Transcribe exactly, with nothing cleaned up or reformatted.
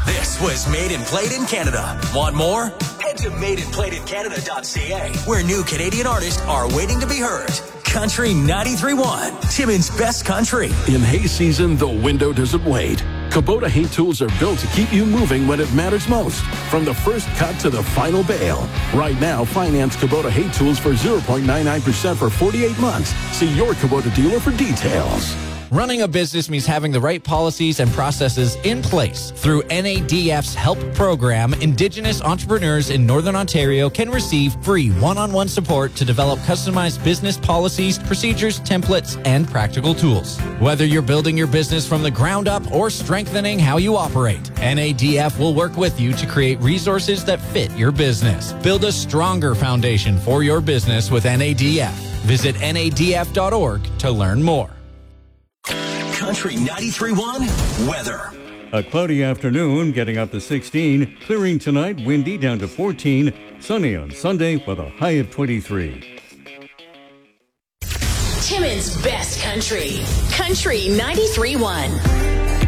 This was Made and Played in Canada. Want more? Head to made and played in canada dot c a, where new Canadian artists are waiting to be heard. Country ninety-three point one, Timmins' best country. In hay season, the window doesn't wait. Kubota hay tools are built to keep you moving when it matters most. From the first cut to the final bale. Right now, finance Kubota hay tools for zero point nine nine percent for forty-eight months. See your Kubota dealer for details. Running a business means having the right policies and processes in place. Through N A D F's HELP program, Indigenous entrepreneurs in Northern Ontario can receive free one-on-one support to develop customized business policies, procedures, templates, and practical tools. Whether you're building your business from the ground up or strengthening how you operate, N A D F will work with you to create resources that fit your business. Build a stronger foundation for your business with N A D F. Visit N A D F dot org to learn more. Country ninety-three point one weather. A cloudy afternoon, getting up to sixteen. Clearing tonight, windy down to fourteen. Sunny on Sunday with a high of twenty-three. Timmins' best country. Country ninety-three point one.